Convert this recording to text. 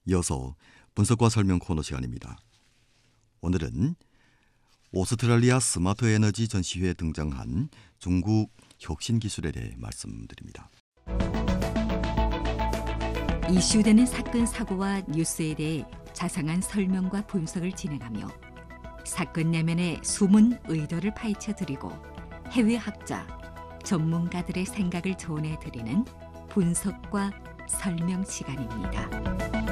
이어서 분석과 설명 코너 시간입니다. 오늘은 오스트랄리아 스마트 에너지 전시회에 등장한 중국 혁신 기술에 대해 말씀드립니다. 이슈되는 사건 사고와 뉴스에 대해 자상한 설명과 분석을 진행하며 사건 내면의 숨은 의도를 파헤쳐드리고 해외 학자, 전문가들의 생각을 전해드리는 분석과 설명 시간입니다.